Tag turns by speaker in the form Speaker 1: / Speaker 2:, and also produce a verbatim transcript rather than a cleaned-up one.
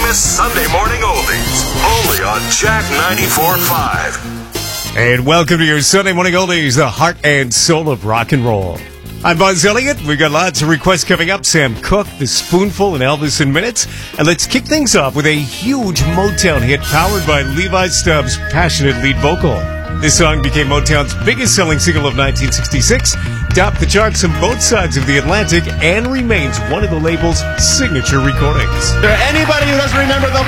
Speaker 1: biggest Sunday morning oldies. Only on Jack ninety-four point five.
Speaker 2: And welcome to your Sunday morning oldies, the heart and soul of rock and roll. I'm Buzz Elliott. We've got lots of requests coming up. Sam Cooke, The Spoonful, and Elvis in minutes. And let's kick things off with a huge Motown hit powered by Levi Stubbs' passionate lead vocal. This song became Motown's biggest selling single of nineteen sixty-six, topped the charts on both sides of the Atlantic, and remains one of the label's signature recordings.
Speaker 3: Is there anybody who doesn't remember the